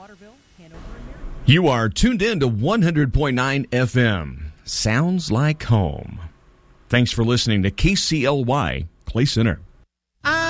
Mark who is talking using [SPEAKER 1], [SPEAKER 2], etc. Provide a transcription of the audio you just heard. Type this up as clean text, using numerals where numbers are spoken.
[SPEAKER 1] You are tuned in to 100.9 FM. Sounds like home. Thanks for listening to KCLY Clay Center.